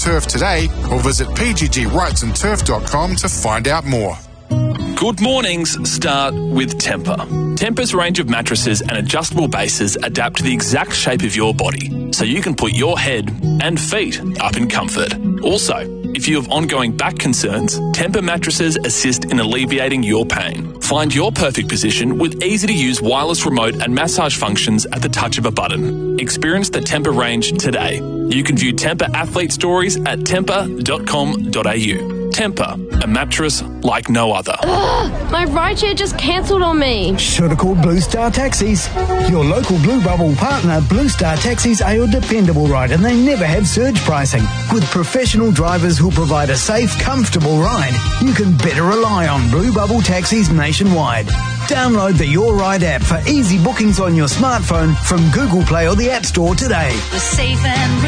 Turf today or visit pggwrightsandturf.com to find out more. Good mornings start with Tempur. Tempur's range of mattresses and adjustable bases adapt to the exact shape of your body, so you can put your head and feet up in comfort. Also, if you have ongoing back concerns, Tempur mattresses assist in alleviating your pain. Find your perfect position with easy-to-use wireless remote and massage functions at the touch of a button. Experience the Tempur range today. You can view Tempur athlete stories at tempur.com.au. Tempur, a mattress like no other. Ugh, my rideshare just cancelled on me. Should have called Blue Star Taxis. Your local Blue Bubble partner, Blue Star Taxis, are your dependable ride, and they never have surge pricing. With professional drivers who provide a safe, comfortable ride, you can better rely on Blue Bubble Taxis nationwide. Download the Your Ride app for easy bookings on your smartphone from Google Play or the App Store today. We're safe and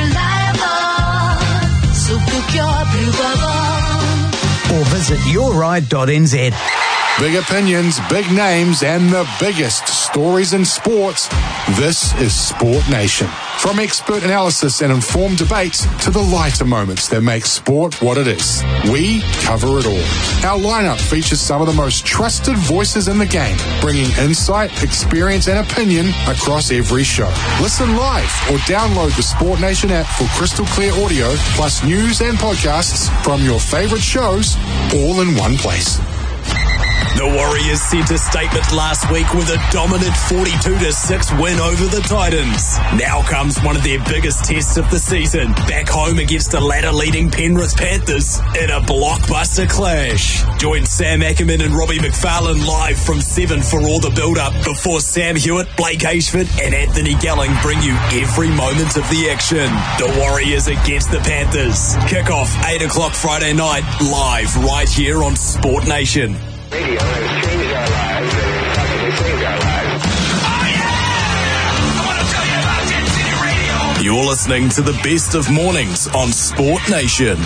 reliable, so book your Blue Bubble. Or visit yourride.nz. Big opinions, big names, and the biggest stories in sports. This is Sport Nation. From expert analysis and informed debates to the lighter moments that make sport what it is, we cover it all. Our lineup features some of the most trusted voices in the game, bringing insight, experience, and opinion across every show. Listen live or download the Sport Nation app for crystal clear audio, plus news and podcasts from your favorite shows, all in one place. The Warriors sent a statement last week with a dominant 42-6 win over the Titans. Now comes one of their biggest tests of the season, back home against the ladder-leading Penrith Panthers in a blockbuster clash. Join Sam Ackerman and Robbie McFarlane live from 7 for all the build-up before Sam Hewitt, Blake Ashford and Anthony Gelling bring you every moment of the action. The Warriors against the Panthers. Kick-off 8 o'clock Friday night, live right here on Sport Nation. Radio has changed our lives and it's possibly saved our lives. Oh yeah! I want to tell you about Jet City Radio. You're listening to the best of mornings on Sport Nation.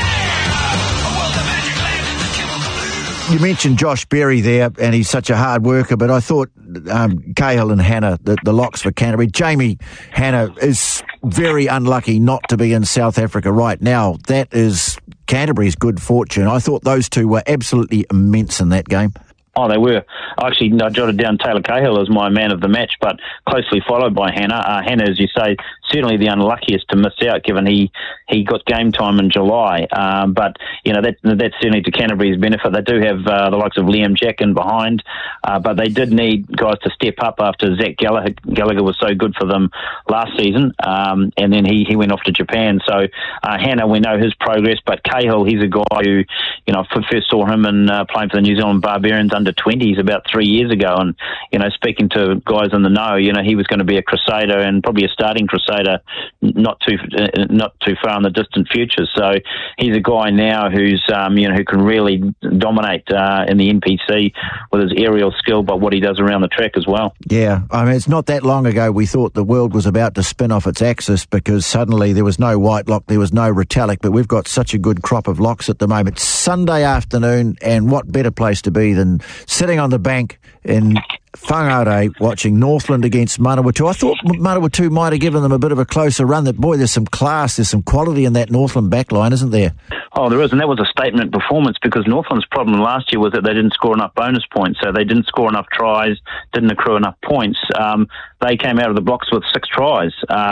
You mentioned Josh Berry there, and he's such a hard worker, but I thought Cahill and Hannah, the locks for Canterbury. Jamie Hannah is very unlucky not to be in South Africa right now. That is Canterbury's good fortune. I thought those two were absolutely immense in that game. Oh, they were. Actually, I jotted down Taylor Cahill as my man of the match, but closely followed by Hannah. Hannah, as you say, certainly the unluckiest to miss out, given he got game time in July. But, you know, that's certainly to Canterbury's benefit. They do have the likes of Liam Jack in behind, but they did need guys to step up after Zach Gallagher was so good for them last season, and then he went off to Japan. So Hannah, we know his progress, but Cahill, he's a guy who, you know, first saw him in playing for the New Zealand Barbarians under 20s about 3 years ago, and, you know, speaking to guys in the know, you know, he was going to be a Crusader and probably a starting Crusader not too far in the distant future. So he's a guy now who's you know, who can really dominate in the NPC with his aerial skill, but what he does around the track as well. Yeah, I mean, it's not that long ago we thought the world was about to spin off its axis because suddenly there was no white lock, there was no Retallick, but we've got such a good crop of locks at the moment. Sunday afternoon, and what better place to be than sitting on the bank in Whangarei watching Northland against Manawatu. I thought Manawatu might have given them a bit of a closer run. That, boy, there's some class, there's some quality in that Northland backline, isn't there? Oh, there is, and that was a statement performance because Northland's problem last year was that they didn't score enough bonus points, so they didn't score enough tries, didn't accrue enough points. They came out of the blocks with 6 tries,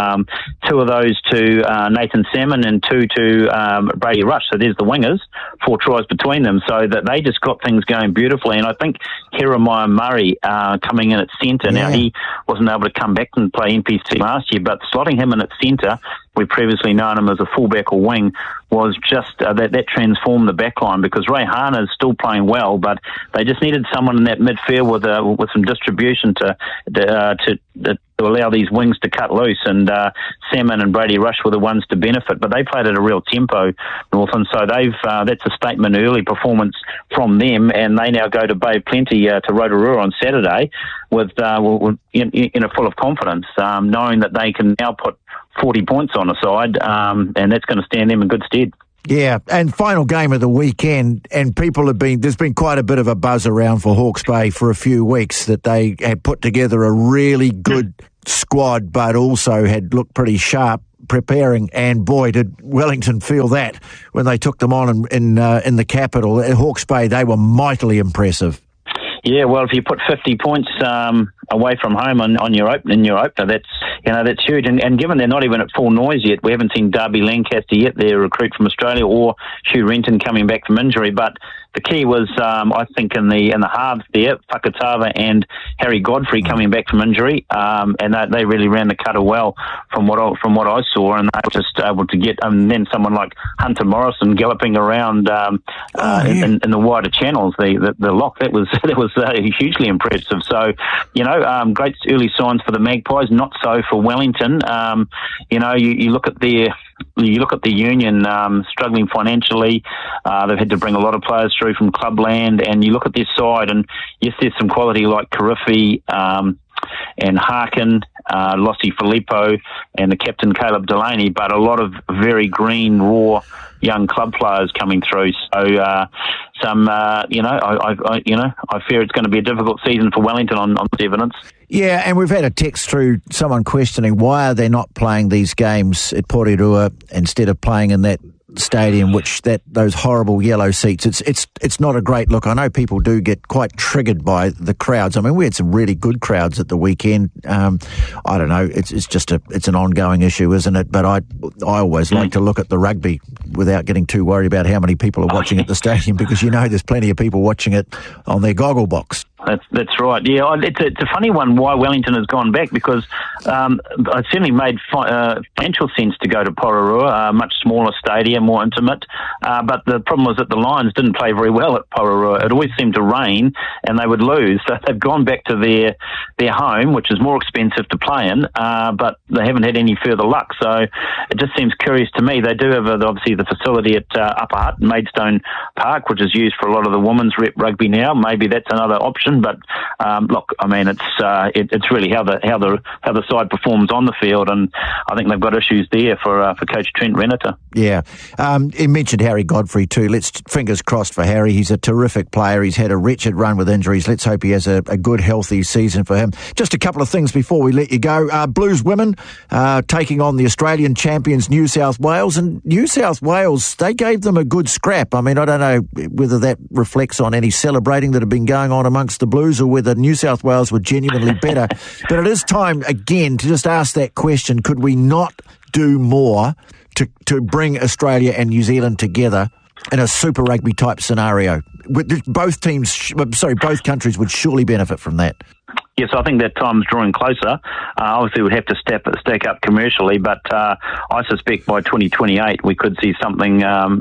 2 of those to Nathan Salmon and 2 to Brady Rush, so there's the wingers, 4 tries between them, so that they just got things going beautifully, and I think Jeremiah Murray coming in at centre, now he wasn't able to come back and play NPC last year, but slotting him in at centre, we've previously known him as a fullback or wing, was just that transformed the backline because Ray Hana is still playing well, but they just needed someone in that midfield with some distribution to allow these wings to cut loose, and Salmon and Brady Rush were the ones to benefit, but they played at a real tempo, Northland, so that's a statement early performance from them, and they now go to Bay of Plenty to Rotorua on Saturday with full of confidence, knowing that they can now put 40 points on the side, and that's going to stand them in good stead. Yeah, and final game of the weekend, and there's been quite a bit of a buzz around for Hawke's Bay for a few weeks that they had put together a really good squad, but also had looked pretty sharp preparing, and boy, did Wellington feel that when they took them on in the capital. At Hawke's Bay, they were mightily impressive. Yeah, well, if you put 50 points away from home in your opener, that's huge. And given they're not even at full noise yet, we haven't seen Darby Lancaster yet, their recruit from Australia, or Hugh Renton coming back from injury. But the key was, I think, in the halves there, Fakatava and Harry Godfrey coming back from injury, and they really ran the cutter well from what I saw, and they were just able to get. And then someone like Hunter Morrison galloping around in the wider channels, the lock that was hugely impressive. So, great early signs for the Magpies, not so for Wellington. You look at the Union struggling financially. They've had to bring a lot of players through from clubland, and you look at this side, and yes, there's some quality like Karifi and Harkin, Lossie Filippo, and the captain Caleb Delaney, but a lot of very green, raw young club players coming through. So I fear it's going to be a difficult season for Wellington on this evidence. Yeah, and we've had a text through someone questioning why are they not playing these games at Porirua instead of playing in that stadium, those horrible yellow seats. It's not a great look. I know people do get quite triggered by the crowds. I mean, we had some really good crowds at the weekend. I don't know. It's an ongoing issue, isn't it? But I always like to look at the rugby without getting too worried about how many people are watching at the stadium, because there's plenty of people watching it on their goggle box. That's right. Yeah, it's a funny one why Wellington has gone back, because it certainly made financial sense to go to Porirua, a much smaller stadium, more intimate. But the problem was that the Lions didn't play very well at Porirua. It always seemed to rain and they would lose. So they've gone back to their home, which is more expensive to play in, but they haven't had any further luck. So it just seems curious to me. They do have obviously the facility at Upper Hutt, Maidstone Park, which is used for a lot of the women's rep rugby now. Maybe that's another option. But look, I mean, it's really how the side performs on the field, and I think they've got issues there for Coach Trent Renata. Yeah, he mentioned Harry Godfrey too. Fingers crossed for Harry. He's a terrific player. He's had a wretched run with injuries. Let's hope he has a good, healthy season for him. Just a couple of things before we let you go. Blues women taking on the Australian champions New South Wales, and New South Wales, they gave them a good scrap. I mean, I don't know whether that reflects on any celebrating that had been going on amongst the Blues, or whether New South Wales were genuinely better. But it is time again to just ask that question: could we not do more to bring Australia and New Zealand together in a Super Rugby type scenario? Both countries would surely benefit from that. Yes, I think that time's drawing closer. Obviously, we'd have to stack up commercially, but I suspect by 2028 we could see something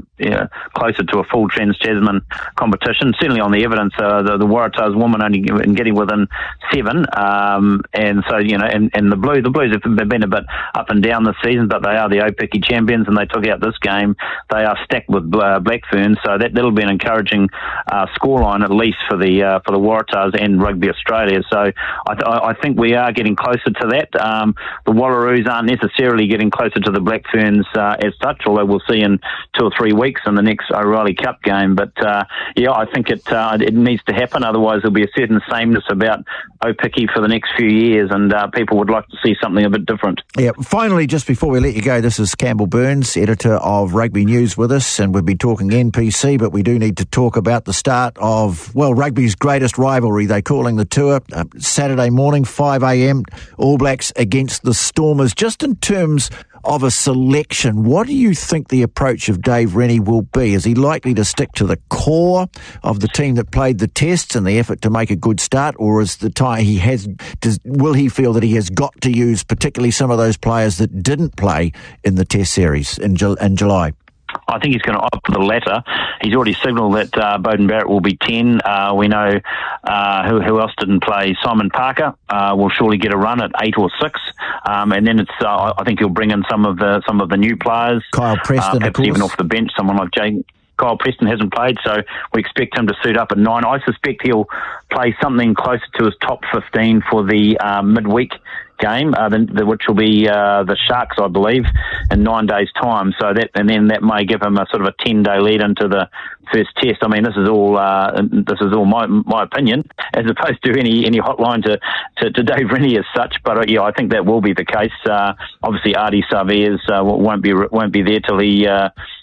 closer to a full Trans-Tasman competition. Certainly on the evidence, the Waratahs women only getting within 7, and so and the Blues have been a bit up and down this season, but they are the Opiki champions, and they took out this game. They are stacked with Black Ferns, so that'll be an encouraging scoreline at least for the Waratahs and Rugby Australia. So I think we are getting closer to that. The Wallaroos aren't necessarily getting closer to the Black Ferns as such, although we'll see in 2 or 3 weeks in the next O'Reilly Cup game. But I think it needs to happen. Otherwise, there'll be a certain sameness about Opiki for the next few years, and people would like to see something a bit different. Yeah. Finally, just before we let you go, this is Campbell Burns, editor of Rugby News, with us, and we've been talking NPC, but we do need to talk about the start of, rugby's greatest rivalry. They're calling the tour Saturday morning, 5 a.m, All Blacks against the Stormers. Just in terms of a selection, what do you think the approach of Dave Rennie will be? Is he likely to stick to the core of the team that played the tests in the effort to make a good start, or is the time will he feel that he has got to use particularly some of those players that didn't play in the test series in July? I think he's going to opt for the latter. He's already signalled that Beauden Barrett will be 10. We know who else didn't play. Simon Parker will surely get a run at 8 or 6, and then it's. I think he'll bring in some of the new players. Kyle Preston, perhaps even off the bench, someone like Kyle Preston hasn't played, so we expect him to suit up at 9. I suspect he'll play something closer to his top 15 for the midweek game, which will be the Sharks, I believe, in 9 days' time. So then that may give him a sort of a 10-day lead into the first test. I mean, this is all my opinion, as opposed to any hotline to Dave Rennie as such. But I think that will be the case. Obviously, Ardie Savea won't be there till he